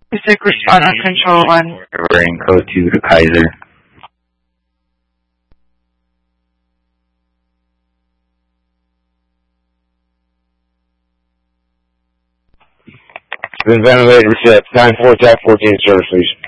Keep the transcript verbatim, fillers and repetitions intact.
Basic respond on control one. Bearing code two to Kaiser. Been ventilated reset. nine four, T A C fourteen service, please.